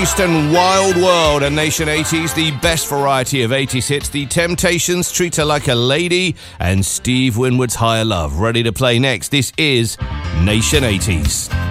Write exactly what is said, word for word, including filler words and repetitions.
Beast and Wild World and Nation eighties, the best variety of eighties hits. The Temptations, Treat Her Like a Lady, and Steve Winwood's Higher Love. Ready to play next. This is Nation eighties.